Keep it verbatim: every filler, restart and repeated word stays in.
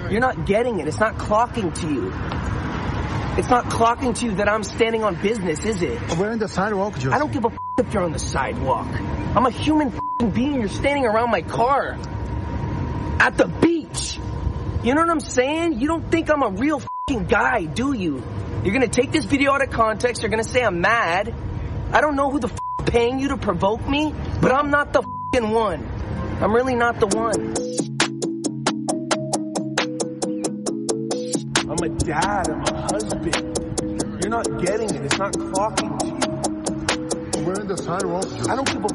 You're not getting it. It's not clocking to you. It's not clocking to you that I'm standing on business, is it? We're on the sidewalk, Joseph. I don't give a f*** if you're on the sidewalk. I'm a human f***ing being. You're standing around my car. At the beach. You know what I'm saying? You don't think I'm a real f***ing guy, do you? You're gonna take this video out of context. You're gonna say I'm mad. I don't know who the f*** paying you to provoke me, but I'm not the f***ing one. I'm really not the one. I'm a dad, I'm a husband. You're not getting it. It's not clocking to you. We're on the sidewalk, Joseph. I don't give a